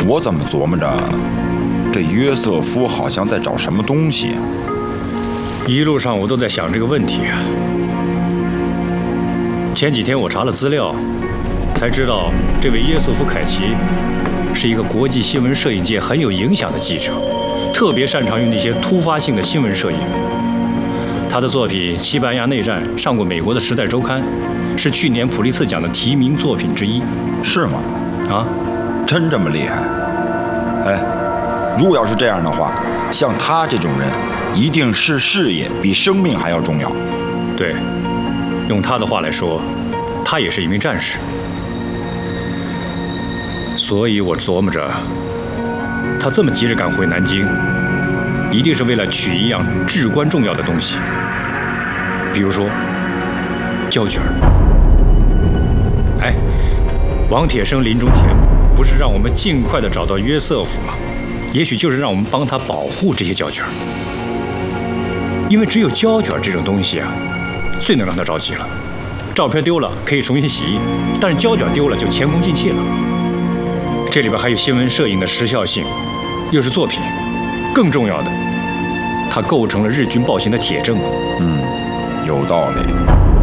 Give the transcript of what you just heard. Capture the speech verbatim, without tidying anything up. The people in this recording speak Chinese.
我怎么琢磨着，这约瑟夫好像在找什么东西啊？ 一路上我都在想这个问题啊。前几天我查了资料，才知道这位约瑟夫·凯奇是一个国际新闻摄影界很有影响的记者，特别擅长于那些突发性的新闻摄影。他的作品《西班牙内战》上过美国的《时代周刊》，是去年普利策奖的提名作品之一。 是吗？ 啊， 真这么厉害？哎，如果要是这样的话，像他这种人，一定是事业比生命还要重要。 对，用他的话来说，他也是一名战士。所以我琢磨着，他这么急着赶回南京，一定是为了取一样至关重要的东西，比如说胶卷。哎，王铁生临终前不是让我们尽快的找到约瑟夫吗？也许就是让我们帮他保护这些胶卷，因为只有胶卷这种东西啊，最能让他着急了。照片丢了可以重新洗印，但是胶卷丢了就前功尽弃了。这里边还有新闻摄影的时效性，又是作品，更重要的，它构成了日军暴行的铁证。 嗯，有道理。